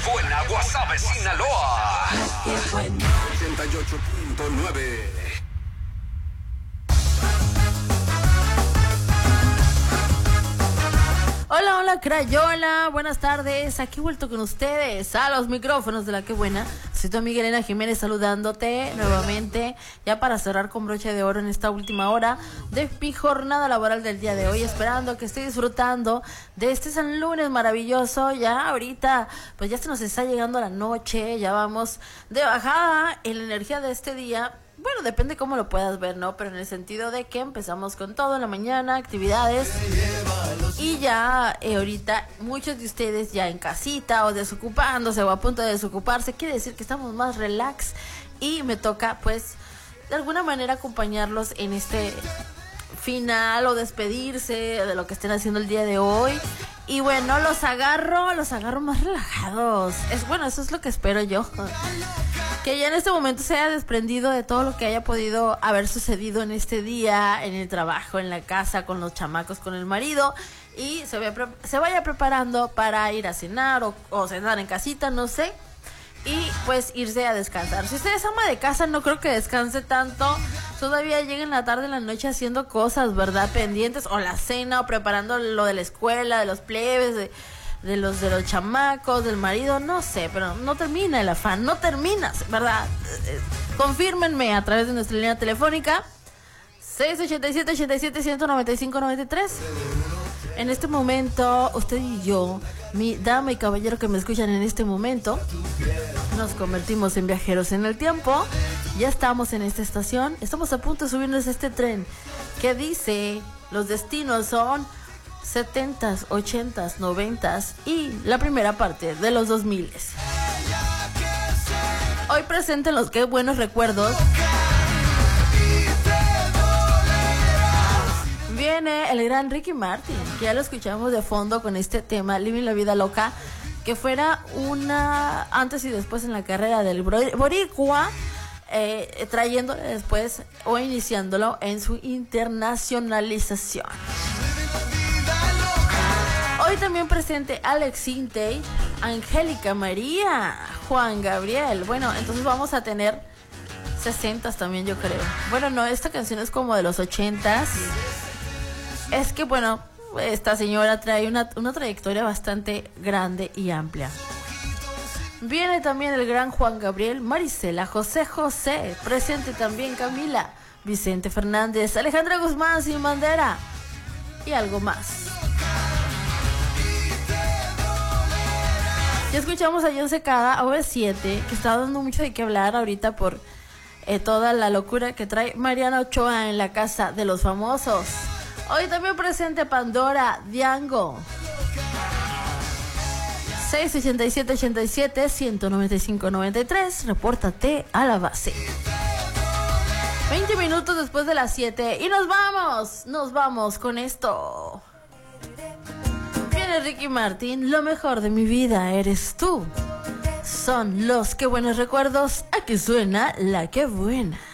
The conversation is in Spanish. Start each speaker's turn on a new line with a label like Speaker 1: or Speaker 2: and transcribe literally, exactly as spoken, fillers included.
Speaker 1: buena, Guasave, Sinaloa.
Speaker 2: La que buena.
Speaker 1: ochenta y ocho punto nueve.
Speaker 3: Hola, hola, Crayola, buenas tardes, aquí he vuelto con ustedes a los micrófonos de La Que Buena. Soy tu amiga Elena Jiménez saludándote nuevamente, ya para cerrar con broche de oro en esta última hora de mi jornada laboral del día de hoy, esperando que esté disfrutando de este San Lunes maravilloso. Ya ahorita, pues ya se nos está llegando la noche, ya vamos de bajada en la energía de este día. Bueno, depende cómo lo puedas ver, ¿no? Pero en el sentido de que empezamos con todo en la mañana, actividades. Y ya eh, ahorita muchos de ustedes ya en casita o desocupándose o a punto de desocuparse. Quiere decir que estamos más relax. Y me toca, pues, de alguna manera acompañarlos en este final o despedirse de lo que estén haciendo el día de hoy. Y bueno, los agarro, los agarro más relajados. Es bueno, eso es lo que espero yo. Que ya en este momento se haya desprendido de todo lo que haya podido haber sucedido en este día, en el trabajo, en la casa, con los chamacos, con el marido. Y se vaya, se vaya preparando para ir a cenar o, o cenar en casita, no sé. Y pues irse a descansar. Si usted es ama de casa, no creo que descanse tanto. Todavía llega en la tarde, en la noche haciendo cosas, ¿verdad? Pendientes, o la cena, o preparando lo de la escuela, de los plebes, de, de los de los chamacos, del marido, no sé, pero no termina el afán, no termina, ¿verdad? Eh, confírmenme a través de nuestra línea telefónica seis ochenta y siete, ochenta y siete, ciento noventa y cinco, noventa y tres. En este momento, usted y yo, mi dama y caballero que me escuchan en este momento, nos convertimos en viajeros en el tiempo. Ya estamos en esta estación, estamos a punto de subirnos a este tren que dice los destinos son setentas, ochentas, noventas y la primera parte de los dos miles. Hoy presente los que buenos recuerdos. Viene el gran Ricky Martin, que ya lo escuchamos de fondo con este tema, Living la Vida Loca, que fuera una antes y después en la carrera del boricua, eh, trayéndolo después o iniciándolo en su internacionalización. Hoy también presente Alex Intey, Angélica María, Juan Gabriel. Bueno, entonces vamos a tener sesentas también, yo creo. Bueno, no, esta canción es como de los ochentas. Es que, bueno, esta señora trae una, una trayectoria bastante grande y amplia. Viene también el gran Juan Gabriel, Marisela, José José, presente también Camila, Vicente Fernández, Alejandra Guzmán, Sin Bandera y algo más. Ya escuchamos a John Secada, O V siete, que está dando mucho de qué hablar ahorita por eh, toda la locura que trae Mariana Ochoa en la casa de los famosos. Hoy también presente Pandora, Diango. seis ochenta y siete, ochenta y siete, ciento noventa y cinco, noventa y tres. Repórtate a la base. veinte minutos después de las siete. Y nos vamos. Nos vamos con esto. Viene Ricky Martin. Lo mejor de mi vida eres tú. Son los que buenos recuerdos. Aquí suena La Que Buena.